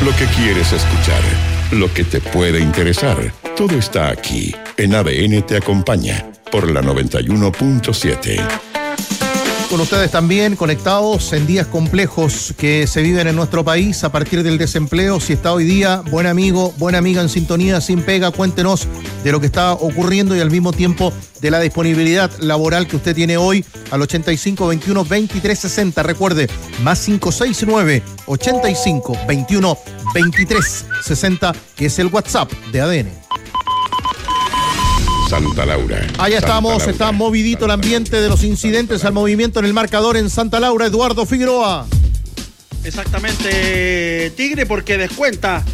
Lo que quieres escuchar, lo que te puede interesar, todo está aquí. En ADN te acompaña por la 91.7. Con ustedes también conectados en días complejos que se viven en nuestro país a partir del desempleo. Si está hoy día, buen amigo, buena amiga en sintonía, sin pega, cuéntenos de lo que está ocurriendo y al mismo tiempo de la disponibilidad laboral que usted tiene hoy al 85 21 23 60. Recuerde, más 569 85 21 23 60, que es el WhatsApp de ADN. Santa Laura. Allá estamos, está movidito el ambiente de los incidentes al movimiento en el marcador en Santa Laura. Eduardo Figueroa. Exactamente, Tigre, porque descuenta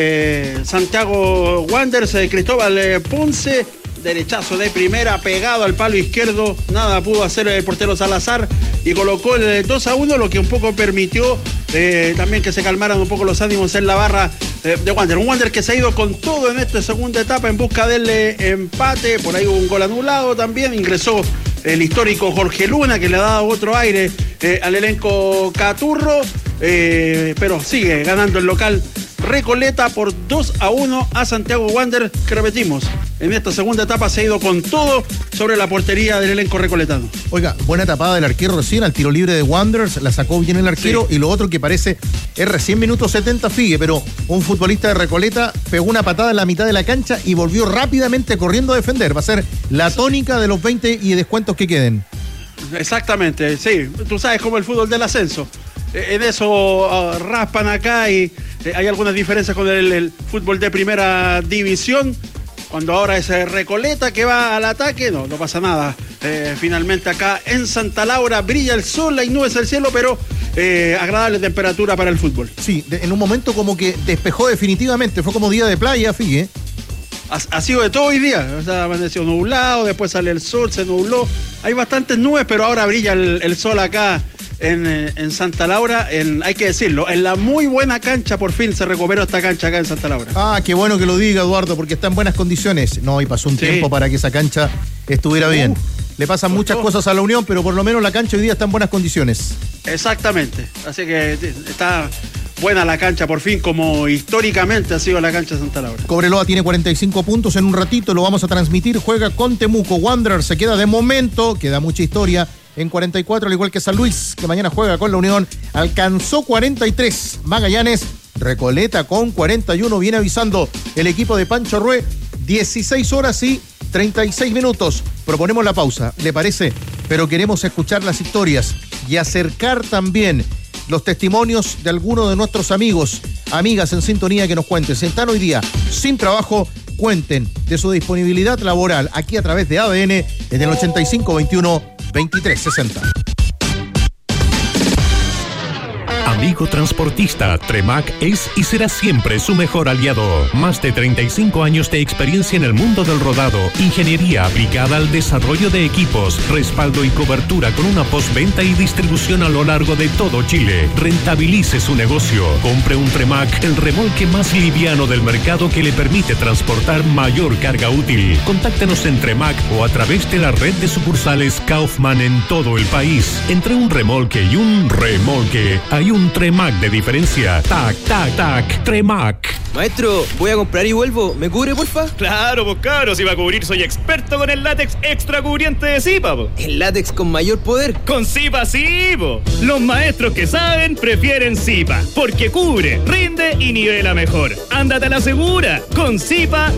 Santiago Wanderers, Cristóbal Ponce, derechazo de primera, pegado al palo izquierdo, nada pudo hacer el portero Salazar y colocó el 2-1, lo que un poco permitió también que se calmaran un poco los ánimos en la barra de Wanderers. Un Wanderers que se ha ido con todo en esta segunda etapa en busca del empate. Por ahí hubo un gol anulado también. Ingresó el histórico Jorge Luna, que le ha dado otro aire al elenco caturro, pero sigue ganando el local Recoleta por 2-1 a Santiago Wanderers, que repetimos, en esta segunda etapa se ha ido con todo sobre la portería del elenco recoletano. Oiga, buena tapada del arquero recién al tiro libre de Wanderers, la sacó bien el arquero, sí. Y lo otro que parece es recién minuto 70, Figue, pero un futbolista de Recoleta pegó una patada en la mitad de la cancha y volvió rápidamente corriendo a defender. Va a ser la tónica de los 20 y descuentos que queden. Exactamente, sí, tú sabes cómo el fútbol del ascenso. En eso raspan acá y hay algunas diferencias con el fútbol de primera división. Cuando ahora es Recoleta que va al ataque, no pasa nada. Finalmente acá en Santa Laura brilla el sol, hay nubes en el cielo, pero agradable temperatura para el fútbol. Sí, en un momento como que despejó definitivamente, fue como día de playa, Figue. Ha sido de todo hoy día, o sea, amaneció nublado, después sale el sol, se nubló. Hay bastantes nubes, pero ahora brilla el sol acá en Santa Laura, hay que decirlo, en la muy buena cancha. Por fin se recuperó esta cancha acá en Santa Laura. Ah, qué bueno que lo diga, Eduardo, porque está en buenas condiciones. No, y pasó un tiempo para que esa cancha estuviera bien. Le pasan muchas cosas a la Unión, pero por lo menos la cancha hoy día está en buenas condiciones. Exactamente, así que está buena la cancha, por fin, como históricamente ha sido la cancha de Santa Laura. Cobreloa tiene 45 puntos, en un ratito lo vamos a transmitir, juega con Temuco. Wanderers se queda de momento, queda mucha historia, en 44, al igual que San Luis, que mañana juega con la Unión, alcanzó 43. Magallanes, Recoleta con 41, viene avisando el equipo de Pancho Rué, 16 horas y 36 minutos. Proponemos la pausa, ¿le parece? Pero queremos escuchar las historias y acercar también los testimonios de algunos de nuestros amigos, amigas en sintonía que nos cuenten. Si están hoy día sin trabajo, cuenten de su disponibilidad laboral aquí a través de ADN en el 85 21 23 60. Amigo transportista, Tremac es y será siempre su mejor aliado. Más de 35 años de experiencia en el mundo del rodado, ingeniería aplicada al desarrollo de equipos, respaldo y cobertura con una postventa y distribución a lo largo de todo Chile. Rentabilice su negocio. Compre un Tremac, el remolque más liviano del mercado que le permite transportar mayor carga útil. Contáctenos en Tremac o a través de la red de sucursales Kaufman en todo el país. Entre un remolque y un remolque hay un Tremac de diferencia. Tac, tac, tac, Tremac. Maestro, voy a comprar y vuelvo. ¿Me cubre, porfa? Claro, pues cabros, si va a cubrir soy experto con el látex extra cubriente de Zipa, po. ¿El látex con mayor poder? Con Zipa sí, po. Los maestros que saben prefieren Zipa, porque cubre, rinde y nivela mejor. Ándate a la segura. Con Zipa